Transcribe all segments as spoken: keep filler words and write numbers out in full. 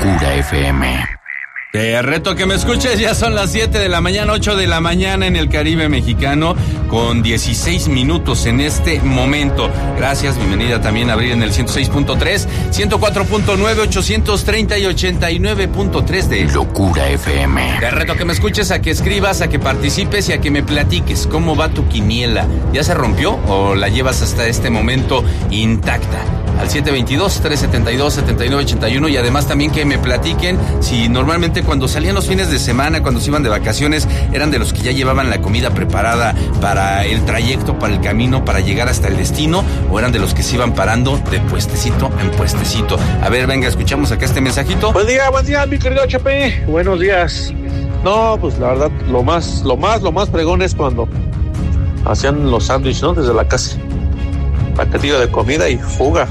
Locura F M. Te reto que me escuches, ya son las siete de la mañana, ocho de la mañana en el Caribe mexicano, con dieciséis minutos en este momento. Gracias, bienvenida también a abrir en el ciento seis punto tres, ciento cuatro punto nueve, ochocientos treinta y ochenta y nueve punto tres de Locura F M. Te reto que me escuches, a que escribas, a que participes y a que me platiques cómo va tu quiniela. ¿Ya se rompió o la llevas hasta este momento intacta? Al siete veintidós, trescientos setenta y dos, setenta y nueve ochenta y uno, y además también que me platiquen si normalmente cuando salían los fines de semana, cuando se iban de vacaciones, eran de los que ya llevaban la comida preparada para el trayecto, para el camino, para llegar hasta el destino, o eran de los que se iban parando de puestecito en puestecito. A ver, venga, escuchamos acá este mensajito. Buen día, buen día, mi querido H P. Buenos días. No, pues la verdad, lo más, lo más, lo más fregón es cuando hacían los sándwiches, ¿no? Desde la casa. Paquetillo de comida y fuga.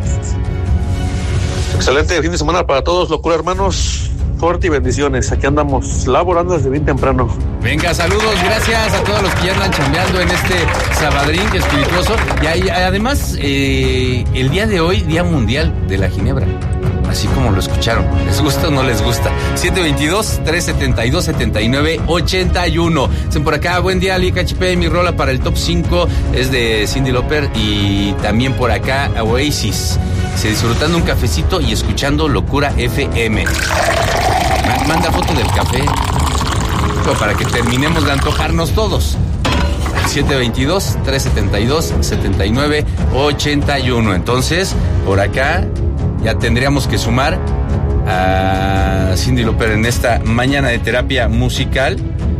Excelente fin de semana para todos, locura hermanos, fuerte y bendiciones. Aquí andamos laborando desde bien temprano. Venga, saludos, gracias a todos los que ya andan chambeando en este sabadrín espirituoso. Y hay, además, eh, el día de hoy, Día Mundial de la Ginebra. Así como lo escucharon. ¿Les gusta o no les gusta? siete veintidós, trescientos setenta y dos, setenta y nueve ochenta y uno. Dicen por acá, buen día, Lica H P. Mi rola para el top cinco es de Cyndi Lauper. Y también por acá, Oasis. Se disfrutando un cafecito y escuchando Locura F M. Manda foto del café para que terminemos de antojarnos todos. siete veintidós, trescientos setenta y dos, setenta y nueve ochenta y uno. Entonces, por acá ya tendríamos que sumar a Cyndi Lauper en esta mañana de terapia musical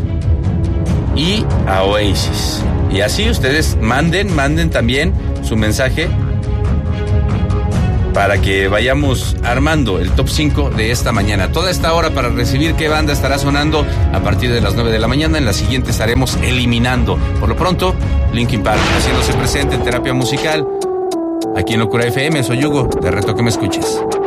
y a Oasis. Y así ustedes manden, manden también su mensaje para que vayamos armando el top cinco de esta mañana. Toda esta hora para recibir qué banda estará sonando a partir de las nueve de la mañana. En la siguiente estaremos eliminando. Por lo pronto, Linkin Park haciéndose presente en terapia musical. Aquí en Locura F M, soy Hugo, te reto que me escuches.